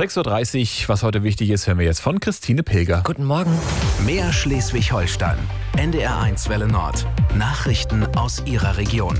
6.30 Uhr, was heute wichtig ist, hören wir jetzt von Christine Pilger. Guten Morgen. Mehr Schleswig-Holstein. NDR1 Welle Nord. Nachrichten aus Ihrer Region.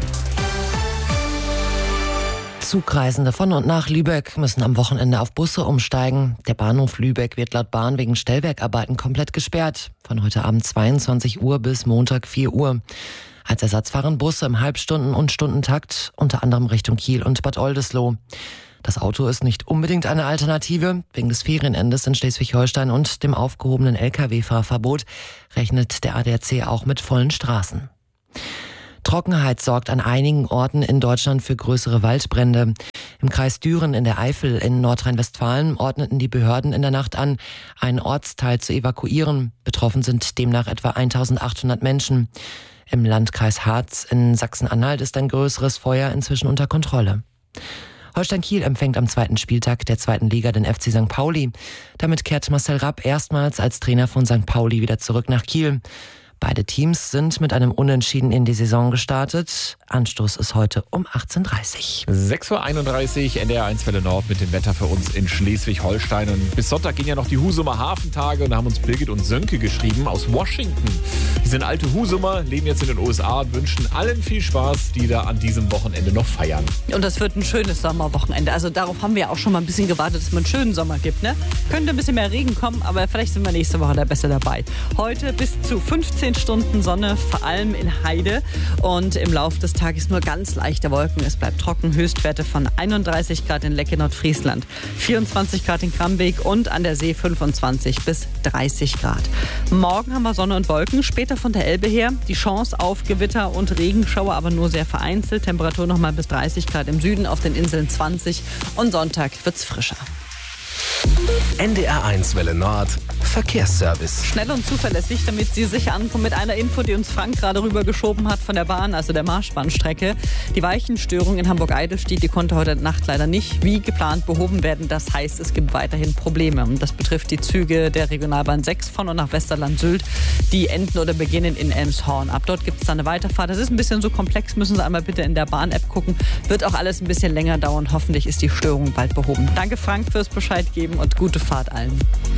Zugreisende von und nach Lübeck müssen am Wochenende auf Busse umsteigen. Der Bahnhof Lübeck wird laut Bahn wegen Stellwerkarbeiten komplett gesperrt. Von heute Abend 22 Uhr bis Montag 4 Uhr. Als Ersatz fahren Busse im Halbstunden- und Stundentakt, unter anderem Richtung Kiel und Bad Oldesloe. Das Auto ist nicht unbedingt eine Alternative. Wegen des Ferienendes in Schleswig-Holstein und dem aufgehobenen Lkw-Fahrverbot rechnet der ADAC auch mit vollen Straßen. Trockenheit sorgt an einigen Orten in Deutschland für größere Waldbrände. Im Kreis Düren in der Eifel in Nordrhein-Westfalen ordneten die Behörden in der Nacht an, einen Ortsteil zu evakuieren. Betroffen sind demnach etwa 1800 Menschen. Im Landkreis Harz in Sachsen-Anhalt ist ein größeres Feuer inzwischen unter Kontrolle. Holstein Kiel empfängt am zweiten Spieltag der zweiten Liga den FC St. Pauli. Damit kehrt Marcel Rapp erstmals als Trainer von St. Pauli wieder zurück nach Kiel. Beide Teams sind mit einem Unentschieden in die Saison gestartet. Anstoß ist heute um 18.30 Uhr. 6.31 Uhr, NDR1 Welle Nord mit dem Wetter für uns in Schleswig-Holstein. Und bis Sonntag gehen ja noch die Husumer Hafentage. Und da haben uns Birgit und Sönke geschrieben aus Washington. Die sind alte Husumer, leben jetzt in den USA und wünschen allen viel Spaß, die da an diesem Wochenende noch feiern. Und das wird ein schönes Sommerwochenende. Also darauf haben wir ja auch schon mal ein bisschen gewartet, dass es einen schönen Sommer gibt. Ne? Könnte ein bisschen mehr Regen kommen, aber vielleicht sind wir nächste Woche da besser dabei. Heute bis zu 15 Stunden Sonne, vor allem in Heide. Und im Laufe des Tages nur ganz leichte Wolken. Es bleibt trocken. Höchstwerte von 31 Grad in Lecke, Nordfriesland, 24 Grad in Krambeek und an der See 25 bis 30 Grad. Morgen haben wir Sonne und Wolken. Später von der Elbe her die Chance auf Gewitter und Regenschauer, aber nur sehr vereinzelt. Temperatur noch mal bis 30 Grad im Süden, auf den Inseln 20. Und Sonntag wird's frischer. NDR1 Welle Nord. Verkehrsservice. Schnell und zuverlässig, damit Sie sicher ankommen mit einer Info, die uns Frank gerade rübergeschoben hat von der Bahn, also der Marschbahnstrecke. Die Weichenstörung in Hamburg-Eidelstedt, die konnte heute Nacht leider nicht wie geplant behoben werden. Das heißt, es gibt weiterhin Probleme. Und das betrifft die Züge der Regionalbahn 6 von und nach Westerland-Sylt. Die enden oder beginnen in Elmshorn. Ab dort gibt es dann eine Weiterfahrt. Das ist ein bisschen so komplex, müssen Sie einmal bitte in der Bahn-App gucken. Wird auch alles ein bisschen länger dauern. Hoffentlich ist die Störung bald behoben. Danke Frank fürs Bescheid geben und gute Fahrt allen.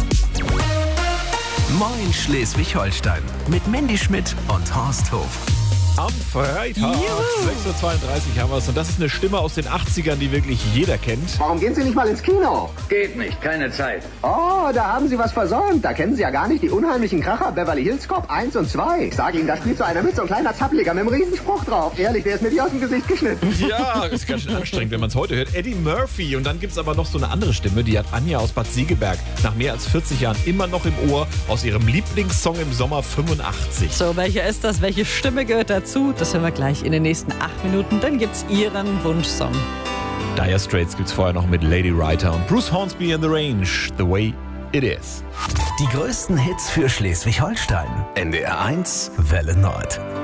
Moin Schleswig-Holstein mit Mandy Schmidt und Horst Hof. Am Freitag, 6.32 Uhr haben wir es. Und das ist eine Stimme aus den 80ern, die wirklich jeder kennt. Warum gehen Sie nicht mal ins Kino? Geht nicht, keine Zeit. Oh, da haben Sie was versäumt. Da kennen Sie ja gar nicht die unheimlichen Kracher Beverly Hills Cop 1 und 2. Ich sage Ihnen, da spielt so einer mit, so ein kleiner Zappeliger mit einem Riesenspruch drauf. Ehrlich, der ist mir wie aus dem Gesicht geschnitten. Ja, ist ganz schön anstrengend, wenn man es heute hört. Eddie Murphy. Und dann gibt es aber noch so eine andere Stimme, die hat Anja aus Bad Segeberg nach mehr als 40 Jahren immer noch im Ohr aus ihrem Lieblingssong im Sommer 85. So, welcher ist das? Welche Stimme gehört dazu? Das hören wir gleich in den nächsten 8 Minuten. Dann gibt's Ihren Wunschsong. Dire Straits gibt's vorher noch mit Lady Writer und Bruce Hornsby in the Range, The Way It Is. Die größten Hits für Schleswig-Holstein. NDR1 Welle Nord.